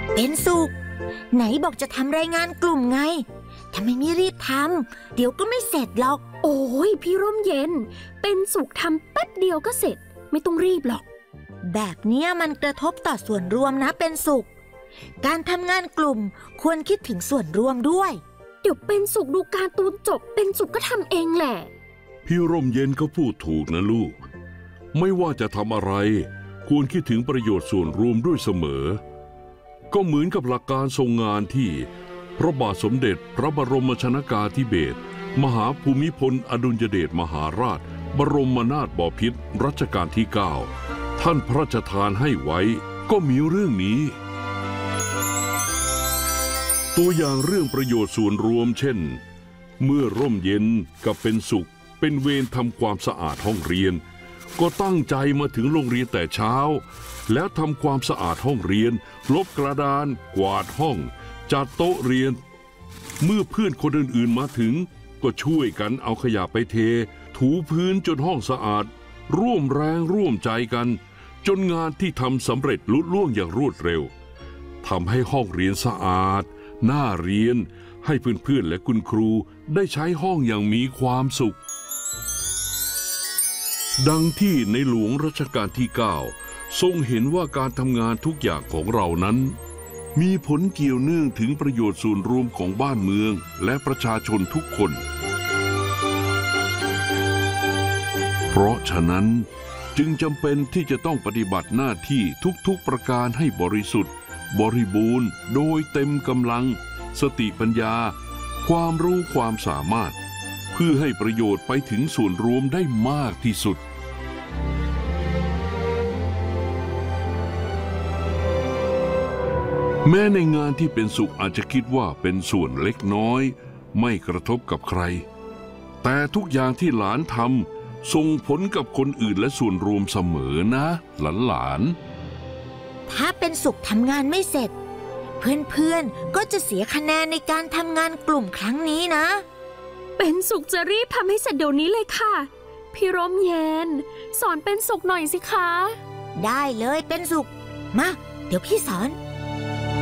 เป็นสุขไหนบอกจะทำรายงานกลุ่มไงทำไมไม่รีบทำเดี๋ยวก็ไม่เสร็จหรอกโอ้ยพี่ร่มเย็นเป็นสุขทำแป๊บเดียวก็เสร็จไม่ต้องรีบหรอกแบบนี้มันกระทบต่อส่วนรวมนะเป็นสุขการทำงานกลุ่มควรคิดถึงส่วนรวมด้วยเดี๋ยวเป็นสุขดูการ์ตูนจบเป็นสุขก็ทำเองแหละพี่ร่มเย็นก็พูดถูกนะลูกไม่ว่าจะทำอะไรควรคิดถึงประโยชน์ส่วนรวมด้วยเสมอก็เหมือนกับหลักการทรงงานที่พระบาทสมเด็จพระบรมชนกาธิเบศรมหาภูมิพลอดุลยเดชมหาราชบรมนาถบพิตรรัชกาลที่ 9ท่านพระราชทานให้ไว้ก็มีเรื่องนี้ตัวอย่างเรื่องประโยชน์ส่วนรวมเช่นเมื่อร่มเย็นกับเป็นสุขเป็นเวรทำความสะอาดห้องเรียนก็ตั้งใจมาถึงโรงเรียนแต่เช้าแล้วทำความสะอาดห้องเรียนลบกระดานกวาดห้องจัดโต๊ะเรียนเมื่อเพื่อนคนอื่นๆมาถึงก็ช่วยกันเอาขยะไปเทถูพื้นจนห้องสะอาดร่วมแรงร่วมใจกันจนงานที่ทำสำเร็จลุล่วงอย่างรวดเร็วทำให้ห้องเรียนสะอาดน่าเรียนให้เพื่อนๆและคุณครูได้ใช้ห้องอย่างมีความสุขดังที่ในหลวงรัชกาลที่ 9ทรงเห็นว่าการทำงานทุกอย่างของเรานั้นมีผลเกี่ยวเนื่องถึงประโยชน์ส่วนรวมของบ้านเมืองและประชาชนทุกคนเพราะฉะนั้นจึงจำเป็นที่จะต้องปฏิบัติหน้าที่ทุกๆประการให้บริสุทธิ์บริบูรณ์โดยเต็มกำลังสติปัญญาความรู้ความสามารถเพื่อให้ประโยชน์ไปถึงส่วนรวมได้มากที่สุดแม้ในงานที่เป็นสุขอาจจะคิดว่าเป็นส่วนเล็กน้อยไม่กระทบกับใครแต่ทุกอย่างที่หลานทำส่งผลกับคนอื่นและส่วนรวมเสมอนะหลานถ้าเป็นสุขทำงานไม่เสร็จเพื่อนๆก็จะเสียคะแนนในการทำงานกลุ่มครั้งนี้นะเป็นสุขจะรีบทำให้เสร็จเดี๋ยวนี้เลยค่ะพี่ร่มเย็นสอนเป็นสุขหน่อยสิคะได้เลยเป็นสุขมาเดี๋ยวพี่สอน